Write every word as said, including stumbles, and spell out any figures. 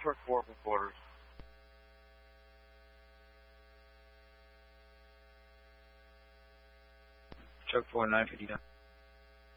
Network four for quarters. Chuck four, nine fifty-nine.